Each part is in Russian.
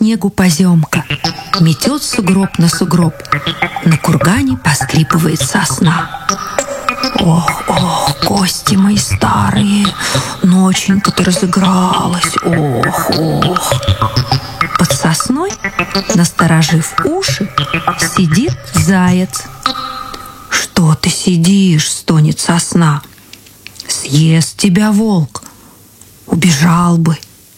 снегу поземка, метет сугроб на сугроб, на кургане поскрипывает сосна. Ох, ох, кости мои старые, ноченька-то разыгралась, ох, ох. Под сосной, насторожив уши, сидит заяц. «Что ты сидишь?» — стонет сосна. «Съест тебя волк, убежал бы».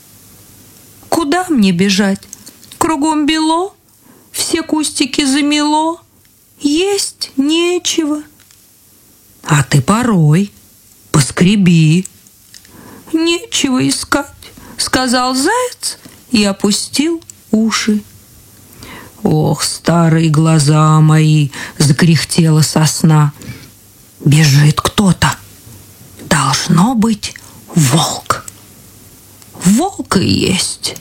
«Куда мне бежать? Кругом бело, все кустики замело, есть нечего». «А ты порой поскреби». «Нечего искать», — сказал заяц и опустил уши. «Ох, старые глаза мои!» — закряхтела сосна. «Бежит кто-то. Должно быть волк». «Волк и есть».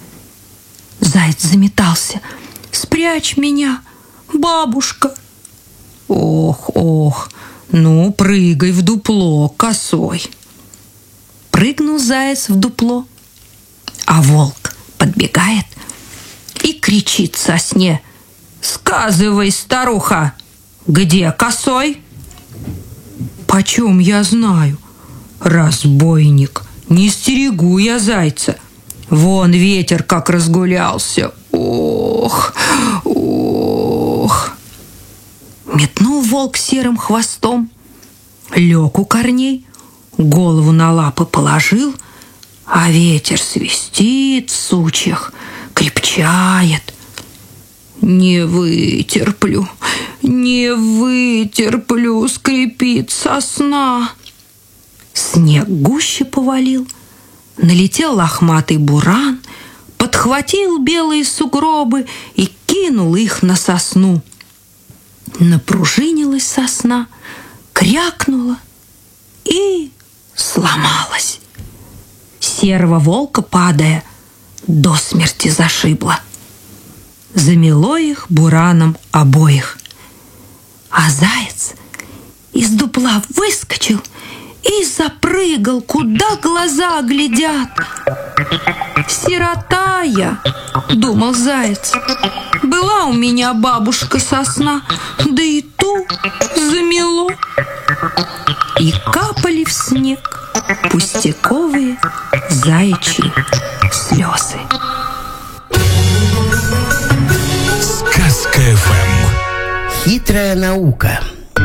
Заяц заметался. «Спрячь меня, бабушка». «Ох, ох, ну, прыгай в дупло, косой». Прыгнул заяц в дупло, а волк подбегает и кричит сосне: «Сказывай, старуха, где косой?» «Почем я знаю, разбойник, не стерегу я зайца. Вон ветер как разгулялся, ох, ох». Метнул волк серым хвостом, лег у корней, голову на лапы положил, а ветер свистит в сучьях, крепчает. «Не вытерплю, не вытерплю», — скрипит сосна. Снег гуще повалил, налетел лохматый буран, подхватил белые сугробы и кинул их на сосну. Напружинилась сосна, крякнула и сломалась. Серого волка, падая, до смерти зашибло. Замело их бураном обоих. А заяц из дупла выскочил и запрыгал, куда глаза глядят. «Сирота я», — думал заяц, — «была у меня бабушка-сосна, да и ту замело». И капали в снег пустяковые заячьи слезы. Сказка ФМ. Хитрая наука.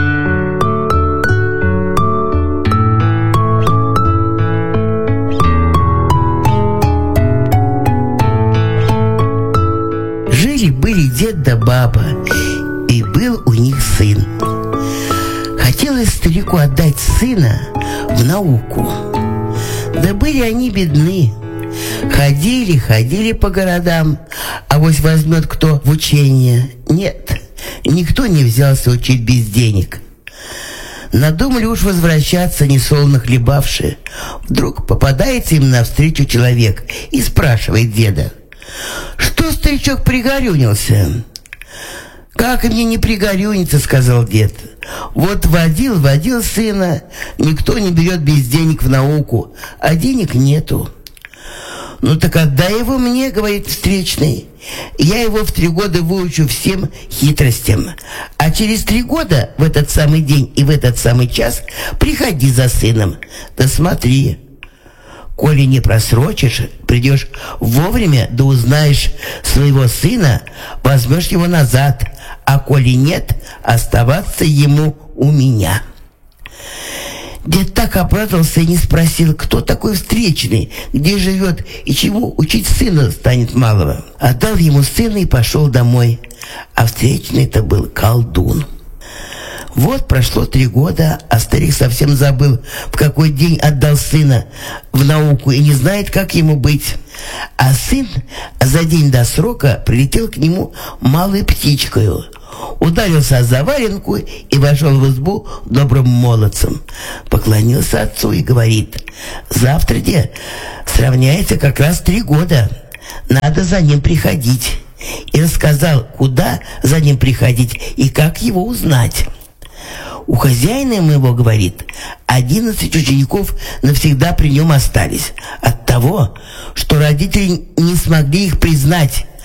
Жили-были дед да баба, и был у них сын. Хотелось старику отдать сына в науку. Да были они бедны. Ходили по городам, а вось возьмет кто в учение. Нет, никто не взялся учить без денег. Надумали уж возвращаться, несолоно хлебавши. Вдруг попадается им навстречу человек и спрашивает деда: «Что, старичок, пригорюнился?» «Как мне не пригорюниться», — сказал дед. «Вот водил сына, никто не берет без денег в науку, а денег нету». «Ну так отдай его мне», — говорит встречный. «Я его в 3 года выучу всем хитростям. А через 3 года в этот самый день и в этот самый час приходи за сыном. Да смотри, коли не просрочишь, придешь вовремя, да узнаешь своего сына, возьмешь его назад, а коли нет, оставаться ему у меня». Дед так обрадовался и не спросил, кто такой встречный, где живет и чего учить сына станет малого. Отдал ему сына и пошел домой. А встречный-то был колдун. Вот прошло 3 года, а старик совсем забыл, в какой день отдал сына в науку и не знает, как ему быть. А сын за день до срока прилетел к нему малой птичкою, ударился о заваленку и вошел в избу добрым молодцем. Поклонился отцу и говорит: «Завтра сравняется как раз 3 года. Надо за ним приходить». И рассказал, куда за ним приходить и как его узнать. «У хозяина моего, — говорит, — 11 учеников навсегда при нем остались от того, что родители не смогли их признать,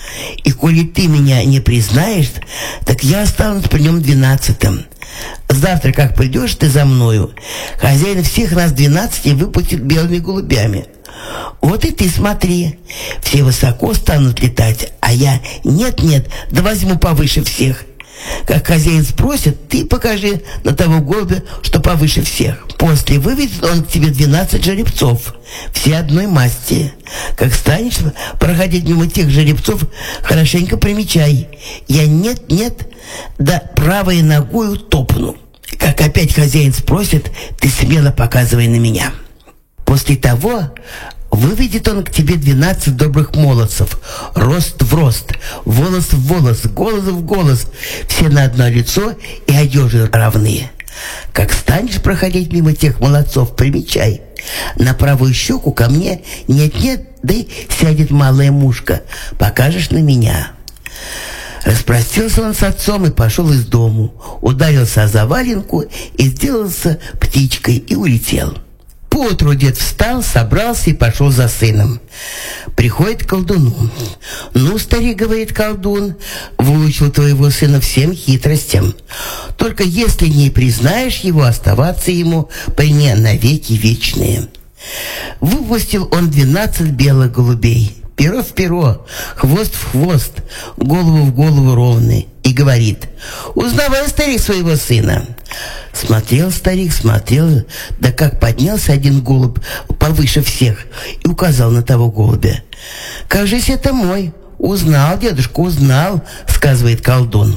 И коли ты меня не признаешь, так я останусь при нем 12-м. Завтра, как придешь ты за мною, хозяин всех нас 12 выпустит белыми голубями. Вот и ты смотри, все высоко станут летать, а я нет-нет, да возьму повыше всех. Как хозяин спросит, ты покажи на того голубя, что повыше всех. После выведет он к тебе 12 жеребцов, все одной масти. Как станешь проходить мимо тех жеребцов, хорошенько примечай. Я нет-нет, да правой ногою топну. Как опять хозяин спросит, ты смело показывай на меня. После того выведет он к тебе 12 добрых молодцев, рост в рост, волос в волос, голос в голос, все на одно лицо и одежи равные. Как станешь проходить мимо тех молодцов, примечай. На правую щеку ко мне нет-нет, да и сядет малая мушка, покажешь на меня. Распростился он с отцом и пошел из дому, ударился о заваленку и сделался птичкой и улетел. Поутру дед встал, собрался и пошел за сыном. Приходит к колдуну. «Ну, старик, — говорит колдун, — выучил твоего сына всем хитростям. Только если не признаешь его, оставаться ему при мне навеки вечные». Выпустил он 12 белых голубей, перо в перо, хвост в хвост, голову в голову ровный, и говорит: «Узнавай, старик, своего сына». Смотрел старик, смотрел, да как поднялся один голубь повыше всех и указал на того голубя. «Кажись, это мой». «Узнал, дедушка, узнал», — сказывает колдун.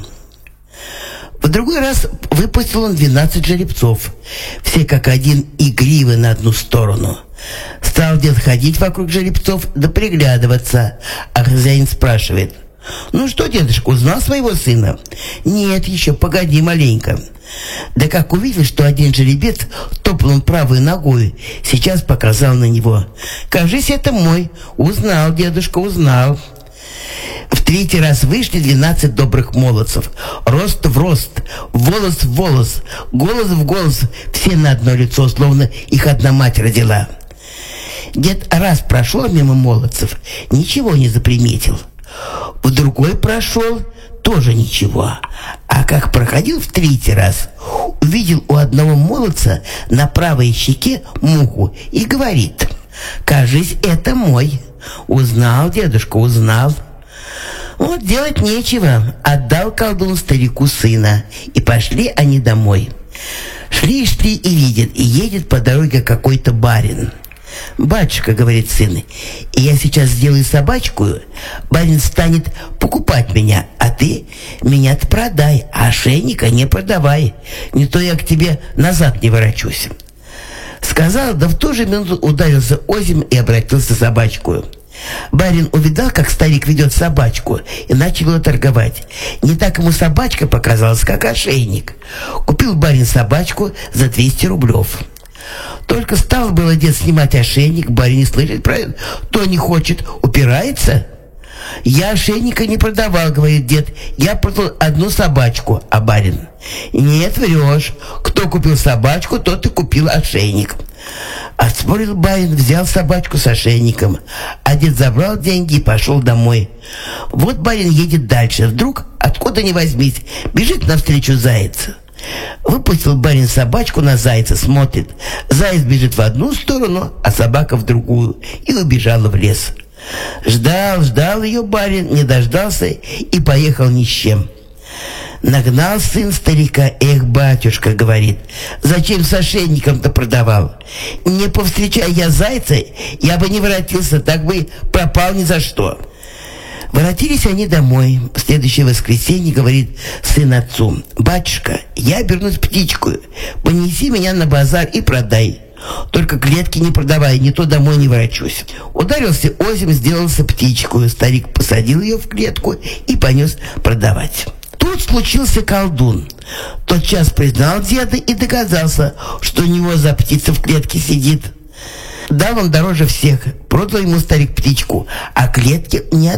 В другой раз выпустил он 12 жеребцов, все как один игривы на одну сторону. Стал дед ходить вокруг жеребцов да приглядываться, а хозяин спрашивает: «Ну что, дедушка, узнал своего сына?» «Нет еще, погоди маленько». Да как увидел, что один жеребец топнул правой ногой, сейчас показал на него. «Кажись, это мой». «Узнал, дедушка, узнал». В третий раз вышли 12 добрых молодцев, рост в рост, волос в волос, голос в голос, все на одно лицо, словно их одна мать родила. Дед раз прошел мимо молодцев, ничего не заприметил. В другой прошел, тоже ничего. А как проходил в третий раз, увидел у одного молодца на правой щеке муху и говорит: «Кажись, это мой». «Узнал, дедушка, узнал». Вот делать нечего, отдал колдун старику сына, и пошли они домой. Шли и видят, и едет по дороге какой-то барин. «Батюшка, — говорит сын, — и я сейчас сделаю собачку, барин станет покупать меня, а ты меня-то продай, а ошейника не продавай, не то я к тебе назад не ворочусь». Сказал, да в ту же минуту ударился озимь и обратился в собачку. Барин увидал, как старик ведет собачку, и начал ее торговать. Не так ему собачка показалась, как ошейник. Купил барин собачку за 200 рублев. Только стал было дед снимать ошейник, барин не слышит про это, то не хочет, упирается. «Я ошейника не продавал, — говорит дед, — я продал одну собачку». А барин: «Нет, врешь, кто купил собачку, тот и купил ошейник». Отспорил барин, взял собачку с ошейником, а дед забрал деньги и пошел домой. Вот барин едет дальше, вдруг, откуда ни возьмись, бежит навстречу заяц. Выпустил барин собачку на зайца, смотрит, заяц бежит в одну сторону, а собака в другую, и убежала в лес. Ждал ее барин, не дождался и поехал ни с чем. Нагнал сын старика: «Эх, батюшка, — говорит, — зачем с ошейником-то продавал? Не повстречай я зайца, я бы не воротился, так бы пропал ни за что». Воротились они домой. В следующее воскресенье говорит сын отцу: «Батюшка, я обернусь птичкою, понеси меня на базар и продай. Только клетки не продавай, не то домой не ворочусь». Ударился озимь, сделался птичкою. Старик посадил ее в клетку и понес продавать. Тут случился колдун. Тотчас признал деда и догадался, что у него за птица в клетке сидит. Дал он дороже всех, продал ему старик птичку, а клетки не